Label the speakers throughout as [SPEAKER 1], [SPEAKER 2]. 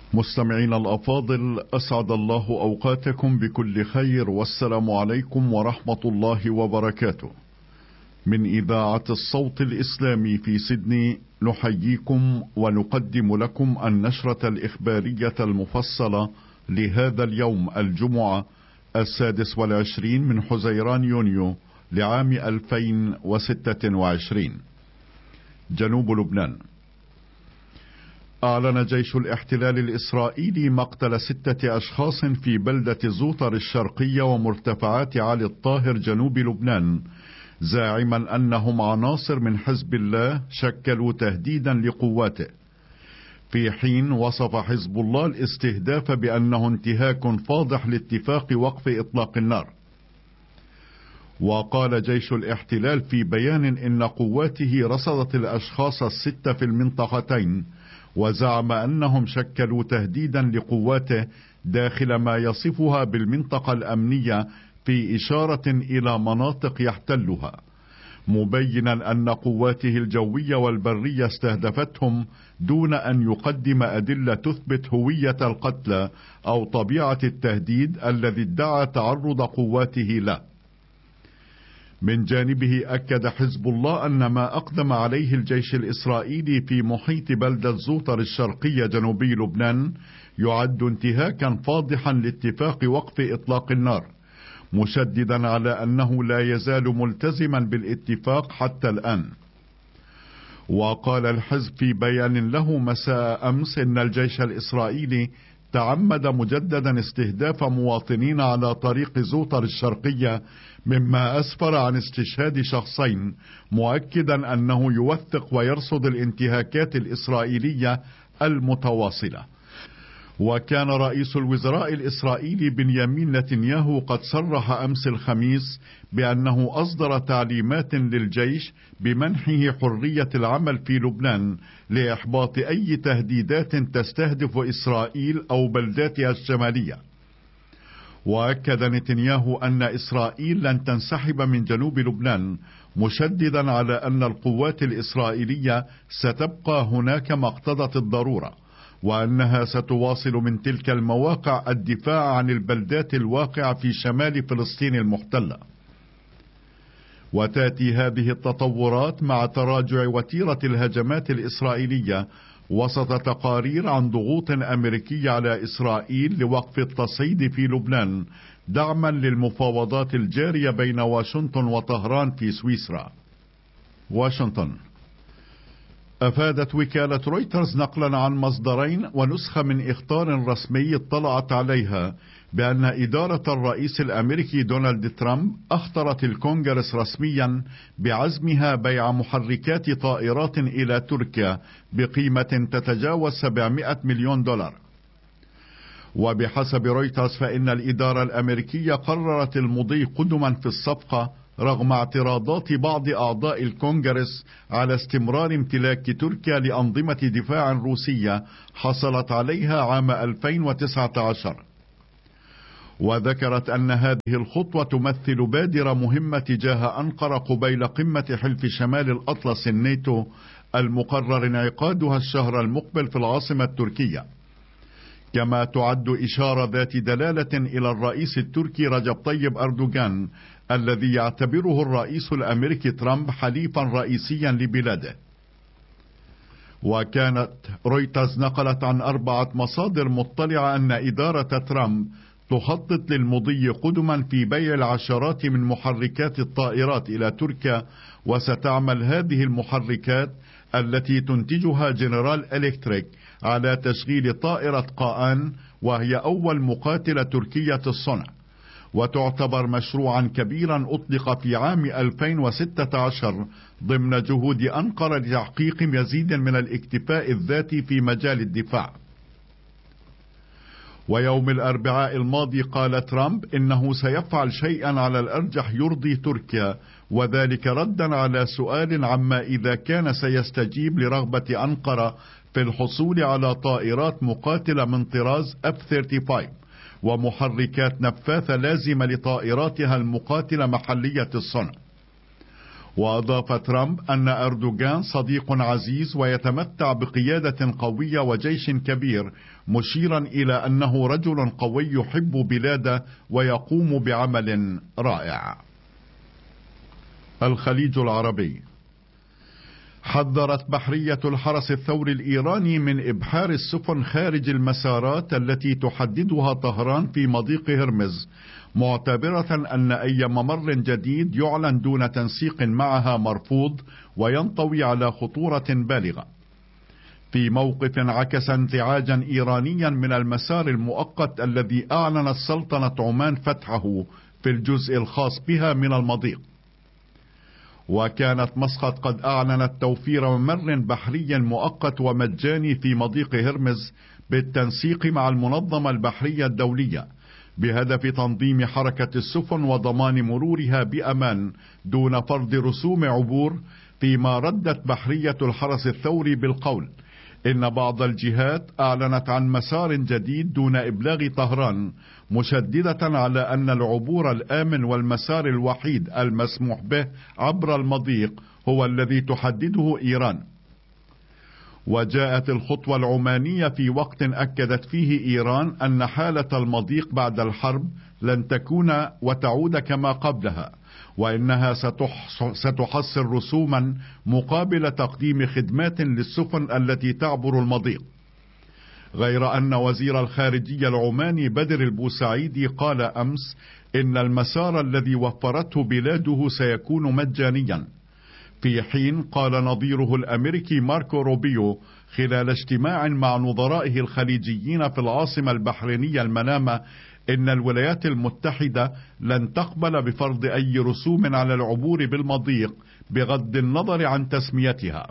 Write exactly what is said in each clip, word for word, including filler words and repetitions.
[SPEAKER 1] مستمعين الأفاضل، أسعد الله أوقاتكم بكل خير، والسلام عليكم ورحمة الله وبركاته. من إذاعة الصوت الإسلامي في سيدني نحييكم ونقدم لكم النشرة الإخبارية المفصلة لهذا اليوم الجمعة السادس والعشرين من حزيران يونيو لعام ألفين وستة وعشرين. جنوب لبنان. أعلن جيش الاحتلال الإسرائيلي مقتل ستة أشخاص في بلدة زوطر الشرقية ومرتفعات علي الطاهر جنوب لبنان، زاعما أنهم عناصر من حزب الله شكلوا تهديدا لقواته، في حين وصف حزب الله الاستهداف بأنه انتهاك فاضح لاتفاق وقف إطلاق النار. وقال جيش الاحتلال في بيان إن قواته رصدت الأشخاص الستة في المنطقتين، وزعم أنهم شكلوا تهديدا لقواته داخل ما يصفها بالمنطقة الأمنية، في إشارة إلى مناطق يحتلها، مبينا أن قواته الجوية والبرية استهدفتهم دون أن يقدم أدلة تثبت هوية القتلى أو طبيعة التهديد الذي ادعى تعرض قواته له. من جانبه أكد حزب الله أن ما أقدم عليه الجيش الإسرائيلي في محيط بلدة زوطر الشرقية جنوبي لبنان يعد انتهاكا فاضحا لاتفاق وقف إطلاق النار، مشددا على أنه لا يزال ملتزما بالاتفاق حتى الآن. وقال الحزب في بيان له مساء أمس إن الجيش الإسرائيلي تعمد مجددا استهداف مواطنين على طريق زوطر الشرقية، مما أسفر عن استشهاد شخصين، مؤكدا أنه يوثق ويرصد الانتهاكات الإسرائيلية المتواصلة. وكان رئيس الوزراء الإسرائيلي بنيامين نتنياهو قد صرح أمس الخميس بأنه أصدر تعليمات للجيش بمنحه حرية العمل في لبنان لإحباط أي تهديدات تستهدف إسرائيل أو بلداتها الشمالية. وأكد نتنياهو أن إسرائيل لن تنسحب من جنوب لبنان، مشددا على أن القوات الإسرائيلية ستبقى هناك ما اقتضت الضرورة، وأنها ستواصل من تلك المواقع الدفاع عن البلدات الواقعة في شمال فلسطين المحتلة. وتأتي هذه التطورات مع تراجع وتيرة الهجمات الإسرائيلية وسط تقارير عن ضغوط أمريكية على إسرائيل لوقف التصعيد في لبنان، دعما للمفاوضات الجارية بين واشنطن وطهران في سويسرا. واشنطن. أفادت وكالة رويترز نقلا عن مصدرين ونسخة من إخطار رسمي اطلعت عليها بأن إدارة الرئيس الأمريكي دونالد ترامب أخطرت الكونغرس رسميا بعزمها بيع محركات طائرات إلى تركيا بقيمة تتجاوز سبعمائة مليون دولار. وبحسب رويترز فإن الإدارة الأمريكية قررت المضي قدما في الصفقة رغم اعتراضات بعض أعضاء الكونغرس على استمرار امتلاك تركيا لأنظمة دفاع روسية حصلت عليها عام ألفين وتسعة عشر. وذكرت أن هذه الخطوة تمثل بادرة مهمة تجاه أنقرة قبيل قمة حلف شمال الأطلس الناتو المقرر انعقادها الشهر المقبل في العاصمة التركية، كما تعد إشارة ذات دلالة إلى الرئيس التركي رجب طيب أردوغان الذي يعتبره الرئيس الأمريكي ترامب حليفا رئيسيا لبلاده. وكانت رويترز نقلت عن أربعة مصادر مطلعة أن إدارة ترامب تخطط للمضي قدما في بيع العشرات من محركات الطائرات إلى تركيا، وستعمل هذه المحركات التي تنتجها جنرال إلكتريك على تشغيل طائرة قاآن، وهي أول مقاتلة تركية الصنع، وتعتبر مشروعا كبيرا أطلق في عام ألفين وستة عشر ضمن جهود أنقرة لتحقيق مزيد من الاكتفاء الذاتي في مجال الدفاع. ويوم الأربعاء الماضي قال ترامب إنه سيفعل شيئا على الأرجح يرضي تركيا، وذلك ردا على سؤال عما إذا كان سيستجيب لرغبة أنقرة في الحصول على طائرات مقاتلة من طراز إف ثلاثة وثلاثين ومحركات نفاثة لازمة لطائراتها المقاتلة محلية الصنع. وأضاف ترامب أن أردوغان صديق عزيز ويتمتع بقيادة قوية وجيش كبير، مشيرا إلى أنه رجل قوي يحب بلاده ويقوم بعمل رائع. الخليج العربي. حذرت بحرية الحرس الثوري الإيراني من إبحار السفن خارج المسارات التي تحددها طهران في مضيق هرمز، معتبرة أن أي ممر جديد يعلن دون تنسيق معها مرفوض وينطوي على خطورة بالغة. في موقف عكس انزعاجا إيرانيا من المسار المؤقت الذي أعلنت سلطنة عمان فتحه في الجزء الخاص بها من المضيق. وكانت مسقط قد أعلنت توفير ممر بحري مؤقت ومجاني في مضيق هرمز بالتنسيق مع المنظمة البحرية الدولية، بهدف تنظيم حركة السفن وضمان مرورها بأمان دون فرض رسوم عبور. فيما ردت بحرية الحرس الثوري بالقول إن بعض الجهات أعلنت عن مسار جديد دون إبلاغ طهران، مشددة على أن العبور الآمن والمسار الوحيد المسموح به عبر المضيق هو الذي تحدده إيران. وجاءت الخطوة العمانية في وقت أكدت فيه إيران أن حالة المضيق بعد الحرب لن تكون وتعود كما قبلها، وإنها ستحصل رسوما مقابل تقديم خدمات للسفن التي تعبر المضيق. غير أن وزير الخارجية العماني بدر البوسعيدي قال أمس إن المسار الذي وفرته بلاده سيكون مجانيا، في حين قال نظيره الأمريكي ماركو روبيو خلال اجتماع مع نظرائه الخليجيين في العاصمة البحرينية المنامة إن الولايات المتحدة لن تقبل بفرض أي رسوم على العبور بالمضيق بغض النظر عن تسميتها.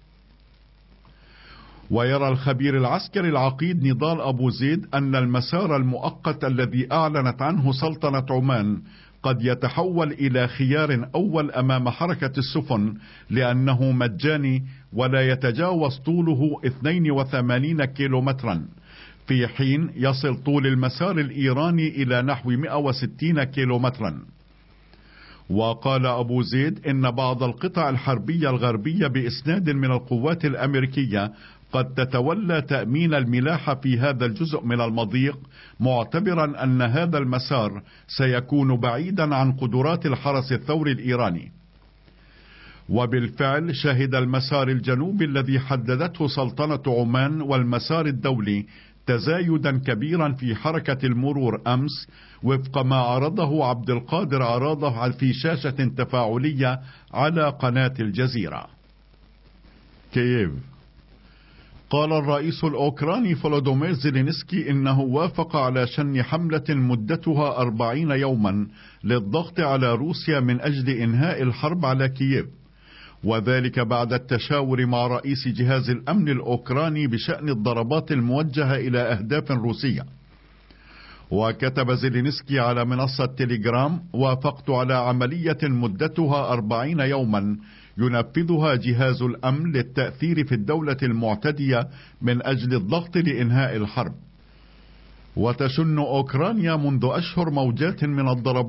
[SPEAKER 1] ويرى الخبير العسكري العقيد نضال أبو زيد أن المسار المؤقت الذي أعلنت عنه سلطنة عمان قد يتحول إلى خيار أول أمام حركة السفن، لأنه مجاني ولا يتجاوز طوله اثنين وثمانين كيلومترا، في حين يصل طول المسار الإيراني إلى نحو مئة وستين كيلومترا. وقال أبو زيد إن بعض القطع الحربية الغربية بإسناد من القوات الأمريكية قد تتولى تأمين الملاحة في هذا الجزء من المضيق، معتبرا أن هذا المسار سيكون بعيدا عن قدرات الحرس الثوري الإيراني. وبالفعل شهد المسار الجنوبي الذي حددته سلطنة عمان والمسار الدولي تزايدا كبيرا في حركة المرور أمس، وفق ما عرضه عبد القادر عراضة في شاشة تفاعلية على قناة الجزيرة. كييف. قال الرئيس الأوكراني فولودومير زيلينسكي إنه وافق على شن حملة مدتها أربعين يوما للضغط على روسيا من أجل إنهاء الحرب على كييف، وذلك بعد التشاور مع رئيس جهاز الأمن الأوكراني بشأن الضربات الموجهة إلى أهداف روسية. وكتب زيلينسكي على منصة تيليجرام: وافقت على عملية مدتها أربعين يوما ينفذها جهاز الأمن للتأثير في الدولة المعتدية من أجل الضغط لإنهاء الحرب. وتشن أوكرانيا منذ أشهر موجات من الضربات